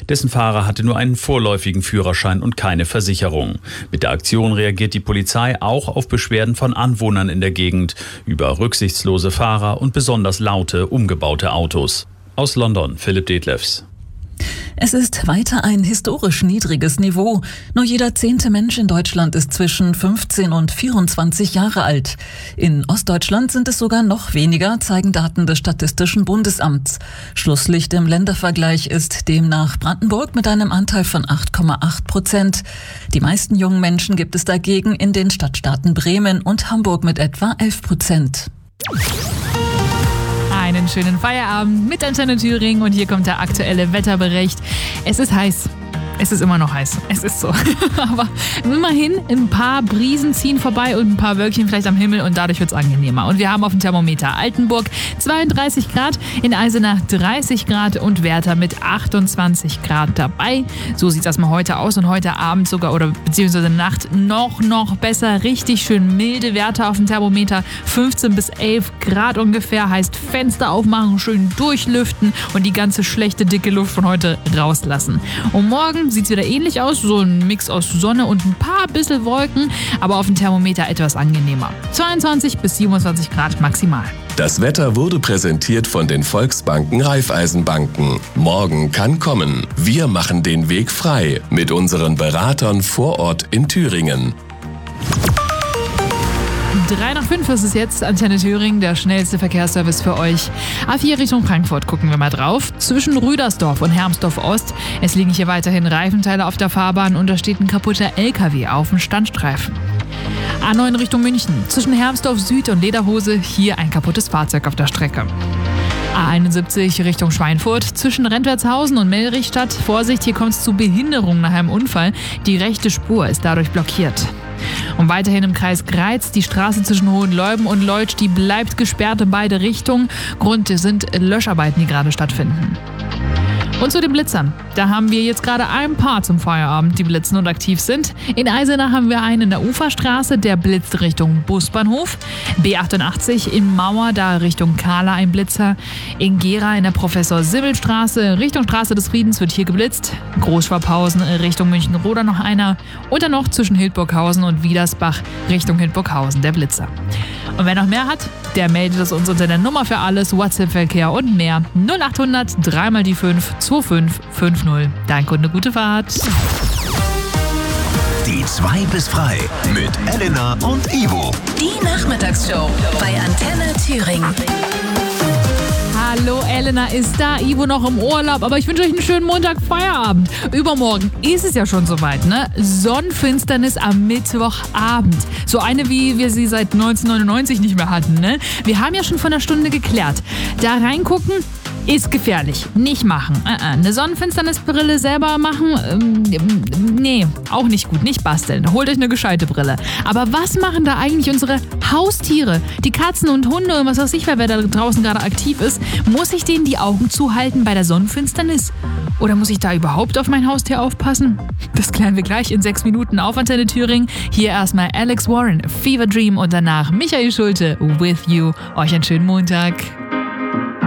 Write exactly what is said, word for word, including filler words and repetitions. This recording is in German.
Dessen Fahrer hatte nur einen vorläufigen Führerschein und keine Versicherung. Mit der Aktion reagiert die Polizei auch auf Beschwerden von Anwohnern in der Gegend über rücksichtslose Fahrer und besonders laute, umgebaute Autos. Aus London, Philipp Detlefs. Es ist weiter ein historisch niedriges Niveau. Nur jeder zehnte Mensch in Deutschland ist zwischen fünfzehn und vierundzwanzig Jahre alt. In Ostdeutschland sind es sogar noch weniger, zeigen Daten des Statistischen Bundesamts. Schlusslicht im Ländervergleich ist demnach Brandenburg mit einem Anteil von acht Komma acht Prozent. Die meisten jungen Menschen gibt es dagegen in den Stadtstaaten Bremen und Hamburg mit etwa elf Prozent. Einen schönen Feierabend mit Antenne Thüringen und hier kommt der aktuelle Wetterbericht. Es ist heiß. Es ist immer noch heiß. Es ist so. Aber immerhin, ein paar Brisen ziehen vorbei und ein paar Wölkchen vielleicht am Himmel und dadurch wird es angenehmer. Und wir haben auf dem Thermometer Altenburg zweiunddreißig Grad, in Eisenach dreißig Grad und Werther mit achtundzwanzig Grad dabei. So sieht es erstmal heute aus und heute Abend sogar oder beziehungsweise Nacht noch, noch besser. Richtig schön milde Werte auf dem Thermometer. fünfzehn bis elf Grad ungefähr. Heißt Fenster aufmachen, schön durchlüften und die ganze schlechte, dicke Luft von heute rauslassen. Und morgen sieht es wieder ähnlich aus, so ein Mix aus Sonne und ein paar bisschen Wolken, aber auf dem Thermometer etwas angenehmer. zweiundzwanzig bis siebenundzwanzig Grad maximal. Das Wetter wurde präsentiert von den Volksbanken Raiffeisenbanken. Morgen kann kommen. Wir machen den Weg frei mit unseren Beratern vor Ort in Thüringen. drei nach fünf ist es jetzt, Antenne Thüringen, der schnellste Verkehrsservice für euch. A vier Richtung Frankfurt gucken wir mal drauf. Zwischen Rüdersdorf und Hermsdorf Ost. Es liegen hier weiterhin Reifenteile auf der Fahrbahn und da steht ein kaputter L K W auf dem Standstreifen. A neun Richtung München. Zwischen Hermsdorf Süd und Lederhose hier ein kaputtes Fahrzeug auf der Strecke. A einundsiebzig Richtung Schweinfurt. Zwischen Rentwertshausen und Mellrichstadt. Vorsicht, hier kommt es zu Behinderungen nach einem Unfall. Die rechte Spur ist dadurch blockiert. Und weiterhin im Kreis Greiz, die Straße zwischen Hohenleuben und Leutsch, die bleibt gesperrt in beide Richtungen. Grund sind Löscharbeiten, die gerade stattfinden. Und zu den Blitzern. Da haben wir jetzt gerade ein paar zum Feierabend, die blitzen und aktiv sind. In Eisenach haben wir einen in der Uferstraße, der blitzt Richtung Busbahnhof. B achtundachtzig in Mauer, da Richtung Kahla ein Blitzer. In Gera in der Professor-Simmel-Straße, Richtung Straße des Friedens wird hier geblitzt. Großschwabhausen Richtung München-Roda noch einer. Und dann noch zwischen Hildburghausen und Widersbach Richtung Hildburghausen der Blitzer. Und wer noch mehr hat, der meldet es uns unter der Nummer für alles, WhatsApp-Verkehr und mehr. null achthundert drei mal die fünf zwei fünf fünf null. Danke und eine gute Fahrt. Die zwei bis frei mit Elena und Ivo. Die Nachmittagsshow bei Antenne Thüringen. Hallo, Elena ist da, Ivo noch im Urlaub, aber ich wünsche euch einen schönen Montag, Feierabend. Übermorgen ist es ja schon soweit, ne? Sonnenfinsternis am Mittwochabend. So eine, wie wir sie seit neunzehnhundertneunundneunzig nicht mehr hatten, ne? Wir haben ja schon vor einer Stunde geklärt. Da reingucken ist gefährlich. Nicht machen. Äh, äh. Eine Sonnenfinsternisbrille selber machen? Ähm, nee, auch nicht gut. Nicht basteln. Holt euch eine gescheite Brille. Aber was machen da eigentlich unsere Haustiere? Die Katzen und Hunde und was weiß ich, wer da draußen gerade aktiv ist. Muss ich denen die Augen zuhalten bei der Sonnenfinsternis? Oder muss ich da überhaupt auf mein Haustier aufpassen? Das klären wir gleich in sechs Minuten auf Antenne Thüringen. Hier erstmal Alex Warren, Fever Dream und danach Michael Schulte, With You. Euch einen schönen Montag.